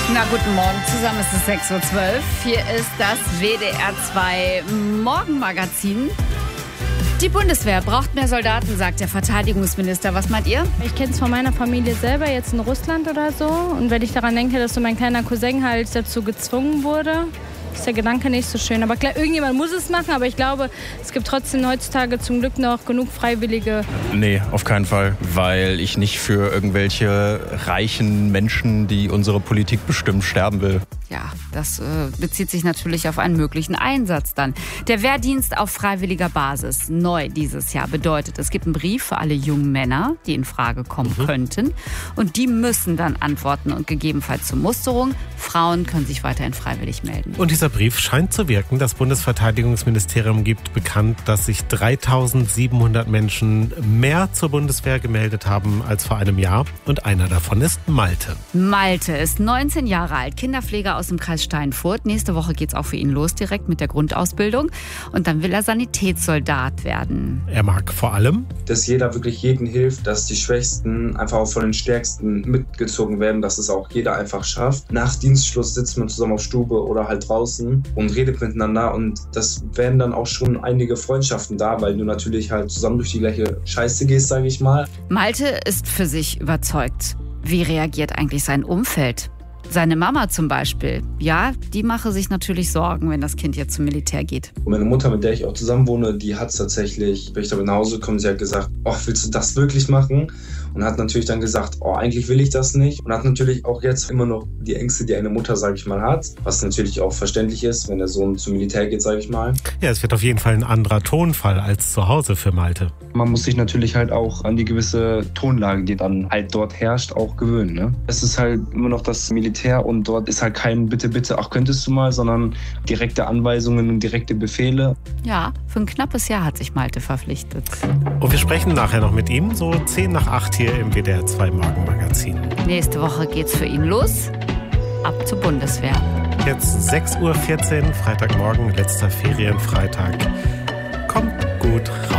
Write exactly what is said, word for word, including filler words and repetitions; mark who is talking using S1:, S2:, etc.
S1: Na, guten Morgen zusammen, es ist sechs Uhr zwölf. Hier ist das W D R zwei Morgenmagazin. Die Bundeswehr braucht mehr Soldaten, sagt der Verteidigungsminister. Was meint ihr?
S2: Ich kenne es von meiner Familie selber, jetzt in Russland oder so. Und wenn ich daran denke, dass so mein kleiner Cousin halt dazu gezwungen wurde, ist der Gedanke nicht so schön. Aber klar, irgendjemand muss es machen, aber ich glaube, es gibt trotzdem heutzutage zum Glück noch genug Freiwillige.
S3: Nee, auf keinen Fall, weil ich nicht für irgendwelche reichen Menschen, die unsere Politik bestimmen, sterben will.
S1: Ja, das äh, bezieht sich natürlich auf einen möglichen Einsatz dann. Der Wehrdienst auf freiwilliger Basis, neu dieses Jahr, bedeutet, es gibt einen Brief für alle jungen Männer, die in Frage kommen mhm. könnten. Und die müssen dann antworten und gegebenenfalls zur Musterung. Frauen können sich weiterhin freiwillig melden.
S4: Und dieser Brief scheint zu wirken. Das Bundesverteidigungsministerium gibt bekannt, dass sich dreitausendsiebenhundert Menschen mehr zur Bundeswehr gemeldet haben als vor einem Jahr. Und einer davon ist Malte.
S1: Malte ist neunzehn Jahre alt, Kinderpfleger aus dem Kreis Steinfurt. Nächste Woche geht's auch für ihn los, direkt mit der Grundausbildung. Und dann will er Sanitätssoldat werden.
S4: Er mag vor allem,
S5: dass jeder wirklich jedem hilft, dass die Schwächsten einfach auch von den Stärksten mitgezogen werden, dass es auch jeder einfach schafft. Nach Dienstschluss sitzt man zusammen auf Stube oder halt draußen und redet miteinander. Und das werden dann auch schon einige Freundschaften da, weil du natürlich halt zusammen durch die gleiche Scheiße gehst, sage ich mal.
S1: Malte ist für sich überzeugt. Wie reagiert eigentlich sein Umfeld? Seine Mama zum Beispiel, ja, die mache sich natürlich Sorgen, wenn das Kind jetzt zum Militär geht.
S5: Und meine Mutter, mit der ich auch zusammen wohne, die hat es tatsächlich, wenn ich damit nach Hause komme, sie hat gesagt, oh, willst du das wirklich machen? Und hat natürlich dann gesagt, oh, eigentlich will ich das nicht. Und hat natürlich auch jetzt immer noch die Ängste, die eine Mutter, sage ich mal, hat. Was natürlich auch verständlich ist, wenn der Sohn zum Militär geht, sage ich mal.
S4: Ja, es wird auf jeden Fall ein anderer Tonfall als zu Hause für Malte.
S5: Man muss sich natürlich halt auch an die gewisse Tonlage, die dann halt dort herrscht, auch gewöhnen. Ne? Es ist halt immer noch das Militär und dort ist halt kein Bitte, bitte, ach, könntest du mal, sondern direkte Anweisungen und direkte Befehle.
S1: Ja, für ein knappes Jahr hat sich Malte verpflichtet.
S4: Und wir sprechen nachher noch mit ihm, so zehn nach acht hier im W D R zwei Morgenmagazin.
S1: Nächste Woche geht's für ihn los. Ab zur Bundeswehr.
S4: Jetzt sechs Uhr vierzehn, Freitagmorgen, letzter Ferienfreitag. Kommt gut raus.